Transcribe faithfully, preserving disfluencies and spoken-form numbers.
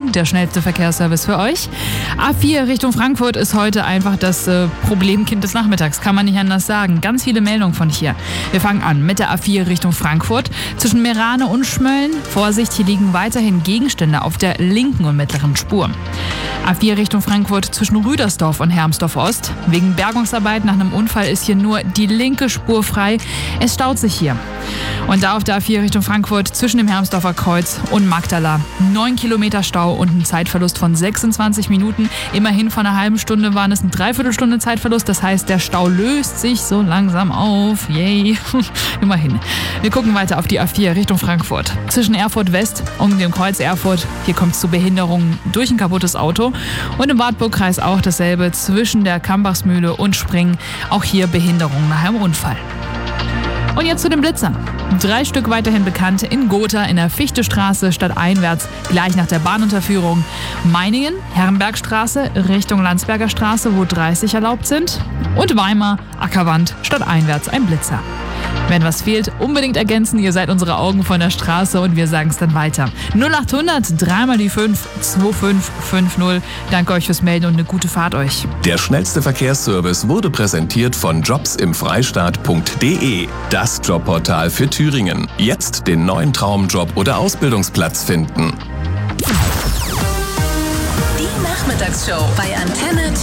der schnellste Verkehrsservice für euch. A vier Richtung Frankfurt ist heute einfach das äh, Problemkind des Nachmittags, kann man nicht anders sagen. Ganz viele Meldungen von hier. Wir fangen an mit der A vier Richtung Frankfurt. Zwischen Meerane und Schmölln, Vorsicht, hier liegen weiterhin Gegenstände auf der linken und mittleren Spur. A vier Richtung Frankfurt zwischen Rüdersdorf und Hermsdorf Ost. Wegen Bergungsarbeit nach einem Unfall ist hier nur die linke Spur frei. Es staut sich hier. Und da auf der A vier Richtung Frankfurt zwischen dem Hermsdorfer Kreuz und Magdala. Neun Kilometer Stau und ein Zeitverlust von sechsundzwanzig Minuten. Immerhin von einer halben Stunde waren es eine Dreiviertelstunde Zeitverlust. Das heißt, der Stau löst sich so langsam auf. Yay. Immerhin. Wir gucken weiter auf die A vier Richtung Frankfurt. Zwischen Erfurt West und dem Kreuz Erfurt. Hier kommt es zu Behinderungen durch ein kaputtes Auto. Und im Wartburgkreis auch dasselbe zwischen der Kambachsmühle und Springen. Auch hier Behinderungen nach einem Unfall. Und jetzt zu den Blitzern. Drei Stück weiterhin bekannt in Gotha in der Fichtestraße stadteinwärts, gleich nach der Bahnunterführung. Meiningen, Herrenbergstraße Richtung Landsberger Straße, wo dreißig erlaubt sind. Und Weimar, Ackerwand, stadteinwärts ein Blitzer. Wenn was fehlt, unbedingt ergänzen. Ihr seid unsere Augen von der Straße und wir sagen es dann weiter. null acht hundert, dreimal die fünf, zwei fünf fünf null. Danke euch fürs Melden und eine gute Fahrt euch. Der schnellste Verkehrsservice wurde präsentiert von jobs im freistaat punkt de. Das Jobportal für Thüringen. Jetzt den neuen Traumjob oder Ausbildungsplatz finden. Die Nachmittagsshow bei Antenne